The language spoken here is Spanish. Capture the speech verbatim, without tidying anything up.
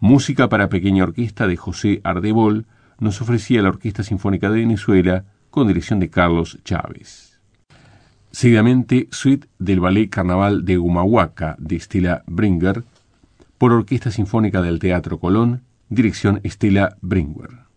Música para pequeña orquesta de José Ardebol nos ofrecía la Orquesta Sinfónica de Venezuela con dirección de Carlos Chávez. Seguidamente, Suite del Ballet Carnaval de Humahuaca de Estela Bringer por Orquesta Sinfónica del Teatro Colón, dirección Estela Bringer.